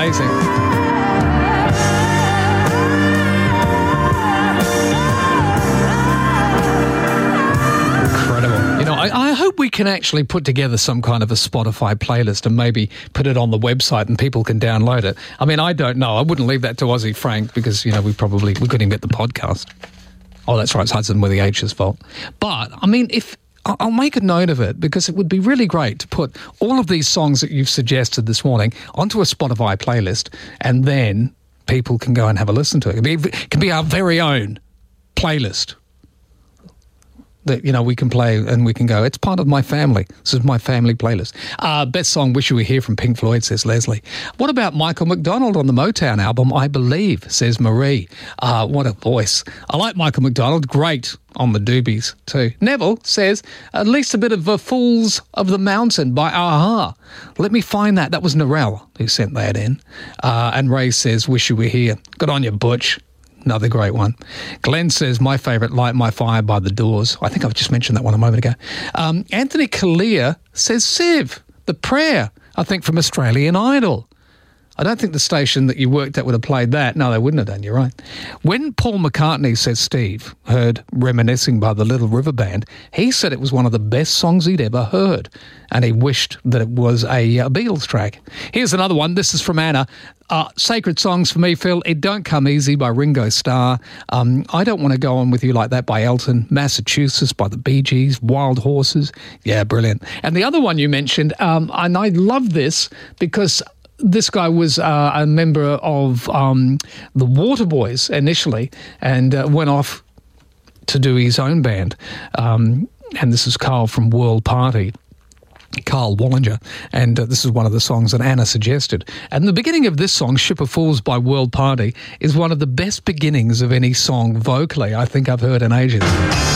amazing. Incredible. You know, I hope we can actually put together some kind of a Spotify playlist and maybe put it on the website and people can download it. I mean, I don't know. I wouldn't leave that to Aussie Frank because, you know, we couldn't get the podcast. Oh, that's right. It's Hudson with the H's fault. But, I mean, I'll make a note of it because it would be really great to put all of these songs that you've suggested this morning onto a Spotify playlist and then people can go and have a listen to it. It can be our very own playlist that, you know, we can play and we can go, it's part of my family. This is my family playlist. Best song, Wish You Were Here from Pink Floyd, says Leslie. What about Michael McDonald on the Motown album, I Believe, says Marie. What a voice. I like Michael McDonald. Great on the Doobies too. Neville says, at least a bit of Fools of the Mountain by A-ha. Let me find that. That was Narelle who sent that in. And Ray says, Wish You Were Here. Good on you, Butch. Another great one. Glenn says, my favourite, Light My Fire by The Doors. I think I've just mentioned that one a moment ago. Anthony Kalia says, Siv, The Prayer, I think from Australian Idol. I don't think the station that you worked at would have played that. No, they wouldn't have done, you're right. When Paul McCartney, says Steve, heard Reminiscing by the Little River Band, he said it was one of the best songs he'd ever heard, and he wished that it was a Beatles track. Here's another one. This is from Anna. Sacred songs for me, Phil. It Don't Come Easy by Ringo Starr. I Don't Want to Go On With You Like That by Elton. Massachusetts by the Bee Gees. Wild Horses. Yeah, brilliant. And the other one you mentioned, and I love this because this guy was a member of the Waterboys initially and went off to do his own band. And this is Carl from World Party. Carl Wallinger, and this is one of the songs that Anna suggested. And the beginning of this song, Ship of Fools by World Party, is one of the best beginnings of any song vocally I think I've heard in ages.